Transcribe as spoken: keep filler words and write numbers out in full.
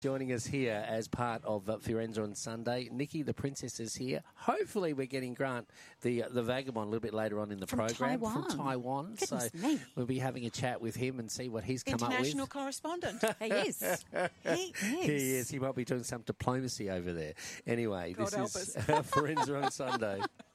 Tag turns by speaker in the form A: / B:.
A: Joining us here as part of uh, Firenze on Sunday, Nikki, the princess, is here. Hopefully we're getting Grant, the uh, the vagabond, a little bit later on in the
B: from
A: program.
B: Taiwan.
A: From Taiwan.
B: Goodness
A: so
B: me.
A: we'll be having a chat with him and see what he's come up with.
C: International correspondent.
B: He is. He is.
A: He is. He might be doing some diplomacy over there. Anyway,
C: God
A: this
C: help
A: is
C: us.
A: Firenze on Sunday.